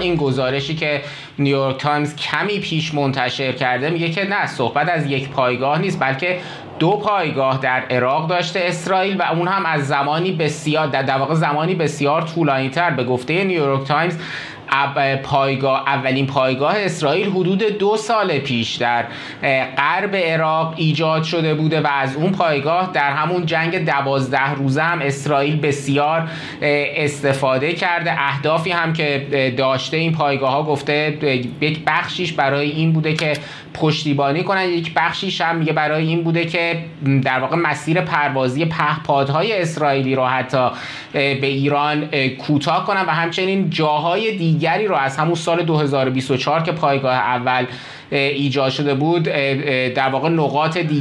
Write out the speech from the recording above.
این گزارشی که نیویورک تایمز کمی پیش منتشر کرده میگه که نه، صحبت از یک پایگاه نیست بلکه 2 پایگاه در عراق داشته اسرائیل و اون هم از زمانی بسیار در واقع زمانی بسیار طولانی تر. به گفته نیویورک تایمز اولین پایگاه اسرائیل حدود 2 سال پیش در غرب عراق ایجاد شده بوده و از اون پایگاه در همون جنگ 12 روزه هم اسرائیل بسیار استفاده کرده. اهدافی هم که داشته این پایگاه ها گفته یک بخشیش برای این بوده که پشتیبانی کنن، یک بخشیش هم میگه برای این بوده که در واقع مسیر پروازی پهپادهای اسرائیلی رو حتی به ایران کوتاه کنن و همچنین جاهای دیگری رو از همون سال 2024 که پایگاه اول ایجاد شده بود در واقع نقاط دیگری